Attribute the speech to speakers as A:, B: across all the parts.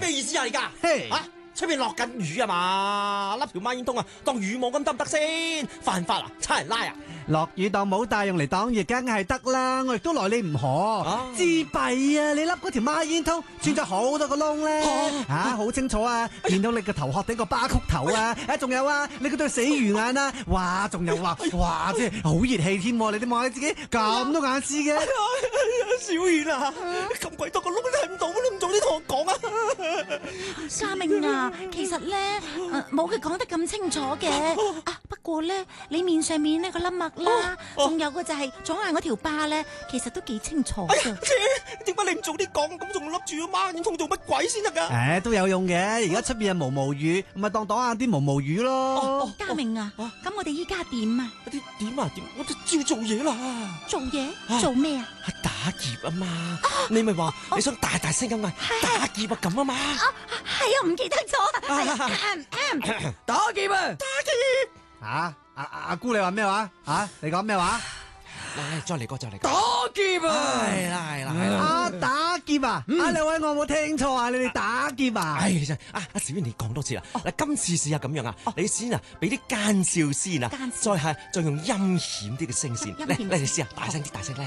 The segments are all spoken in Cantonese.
A: 咩意思啊？而家
B: 嘿
A: 啊，出邊落緊雨啊嘛，笠條孖煙通啊，當雨帽咁得唔得先？犯法啊，差人拉啊！
B: 落雨當帽帶用嚟擋雨，梗係得啦。我亦都奈你唔何。自閉啊！你笠嗰條孖煙通穿咗好多個窿咧，好清楚啊！見到你個頭殼頂個巴曲頭啊！仲有啊，你嗰對死魚眼啊！哇，仲有話，哇，即係好熱氣添。你哋望下你自己咁多眼屎嘅。
A: 小遠啊，咁鬼多個窿都睇唔到，你唔早啲同我講啊！
C: 嘉明啊，其實咧冇佢講得咁清楚嘅啊。不過咧，你面上面呢個粒墨啦，仲有個就係左眼嗰條疤咧，其實都幾清楚噶。
A: 點解你唔早啲講？咁仲笠住個孖煙通做乜鬼先得噶？
B: 都有用嘅。而家出邊係毛毛雨，咪當擋下啲毛毛雨咯。
C: 嘉明啊，咁我哋依家點啊？
A: 點啊？點？我就照做嘢啦。
C: 做嘢？做咩啊？
A: 打劫啊嘛！你咪話你想大聲咁嗌打劫啊咁啊嘛！
C: 係啊，唔記得咗。
A: 打劫啊！打劫！
B: 阿姑你話咩話？你講咩話？
A: 再嚟個就嚟。
D: 打劫啊！
A: 係啦。
B: 打劫啊！兩位我冇聽錯啊！你哋打劫啊！
A: 真小娟你講多次啦。嗱，今次試下咁樣啊，你先啊俾啲奸笑先啊，再用陰險啲嘅聲線。嚟試下，大聲啲，大聲嚟。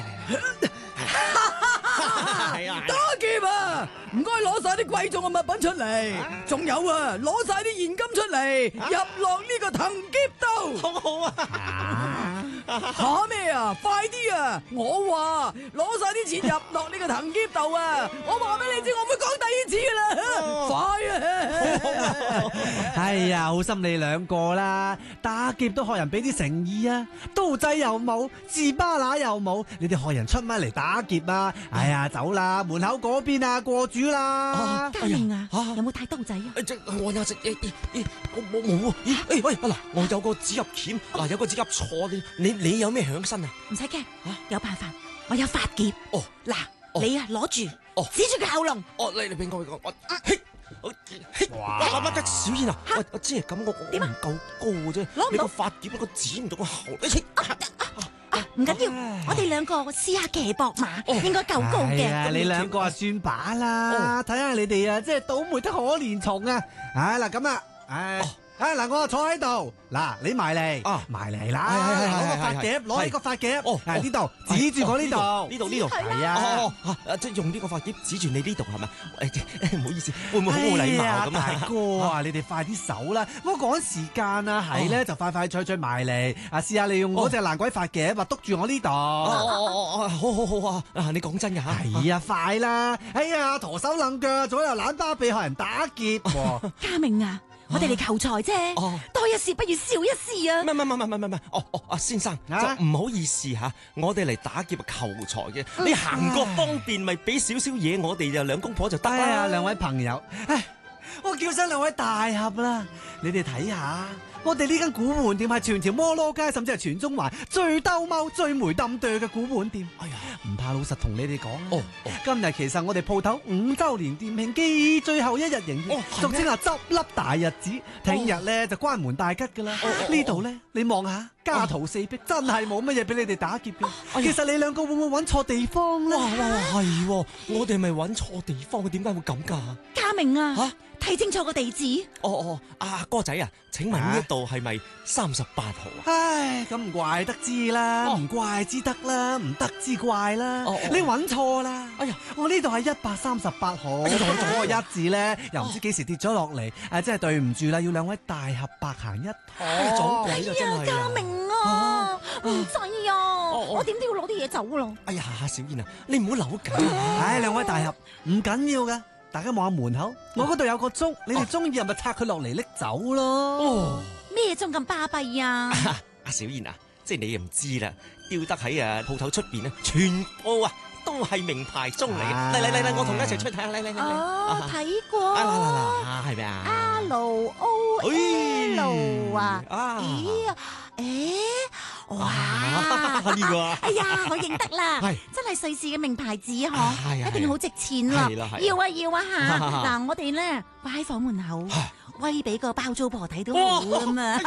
D: 打劫啊！唔該攞晒啲貴重嘅物品出嚟，仲有啊，攞晒啲現金出嚟，入落呢個藤劫度。
A: 好啊！
D: 吓咩啊？快啲啊！我話攞晒啲錢入落呢個藤劫度啊！我話俾你知，我唔會講第二次噶啦！快啊！
B: 哎呀，好心你兩個啦，打劫都學人俾啲誠意啊，刀仔又冇，士巴拿又冇，你哋學人出乜嚟打劫啊？哎呀，走啦，門口嗰邊啊，過主啦。
C: 嘉明啊，有冇帶刀仔啊？
A: 我有隻我冇啊！喂，嗱，我有個指入鉗，嗱，有個指入錯，你有咩響身啊？
C: 唔使驚，有辦法，我有法劍。嗱，你啊攞住，指住佢喉嚨。
A: 你俾我，哇！乜得小燕啊？我知係咁，我唔夠高啫。你個法劍，我指唔到個喉。
C: 唔緊要，我哋兩個試下騎膊馬，應該夠高嘅。
B: 你兩個啊算把啦，睇下你哋啊，即係倒霉得可憐蟲啊！嗱咁啊，嗱我坐喺度，嗱你埋嚟，埋嚟啦，攞個髮夾，攞呢個髮夾，呢度指住我呢度，係啊，
A: 即係用呢個髮夾指住你呢度係咪？唔好意思，會唔會好冇禮貌咁啊？
B: 大哥啊，你哋快啲手啦，唔好趕時間啊，係咧就快快脆脆埋嚟，試下你用嗰隻爛鬼髮夾，話篤住我呢度。
A: 好啊，你講真㗎嚇？
B: 係啊，快啦！哎呀，陀手掕腳，左右懶巴鼻，學人打劫。
C: 嘉明啊！我哋嚟求財啫，多一事不如少一事啊！
A: 唔係，先生就唔好意思吓，我哋嚟打劫求財嘅，你行個方便咪俾少少嘢我哋就兩公婆就得啦。
B: 兩位朋友，我叫聲兩位大俠啦，你哋睇下，我哋呢間古玩店係全條摩羅街，甚至係全中環最兜踎、最霉冧哚嘅古玩店。哎呀，唔怕老實同你哋講，今日其實我哋鋪頭5周年店慶暨最後一日營業，俗稱係執笠大日子。聽日咧就關門大吉噶啦。呢度咧，你望下家徒四壁，真係冇乜嘢俾你哋打劫嘅。其實你兩個會唔會揾錯地方咧？
A: 哇，係，我哋咪揾錯地方，佢點解會咁噶？
C: 嘉明啊，睇清楚個地址。
A: 阿哥仔啊，請問呢度係咪38號啊？
B: 唉，咁唔怪得知啦，唔怪之得啦，唔得之怪啦。你揾錯啦！哎呀，我呢度係138號，錯咗個一字咧，又唔知幾時跌咗落嚟，真係對唔住啦，要兩位大俠白行一趟。
A: 撞鬼啊，真係！
C: 嘉明啊，唔使啊，我點都要攞啲嘢走咯。
A: 哎呀，小燕啊，你唔好扭緊。
B: 兩位大俠唔緊要噶，大家望下門口，我嗰度有個鐘，你哋中意咪拆佢落嚟拎走咯。
C: 咩鐘咁巴閉啊？
A: 阿小燕啊，即係你又唔知啦，丟得喺鋪頭出邊咧，全部都係名牌鐘嚟嘅。嚟，我同你一齊出去睇下。嚟。
C: 睇過。
A: 係咪啊
C: ？LOL 啊？哇！
A: 呢個啊？
C: 哎呀，我認得啦，真係瑞士嘅名牌子嗬，一定好值錢啦。要啊吓！嗱，我哋咧擺喺房門口。威俾個包租婆睇都好啊嘛！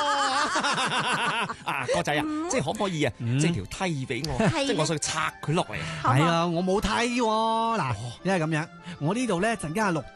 A: 哥仔啊，即係可唔可以啊？即係條梯俾我，即係我想拆佢落嚟。
B: 係啊，我冇梯喎。嗱，因為咁樣，我呢度咧陣間係6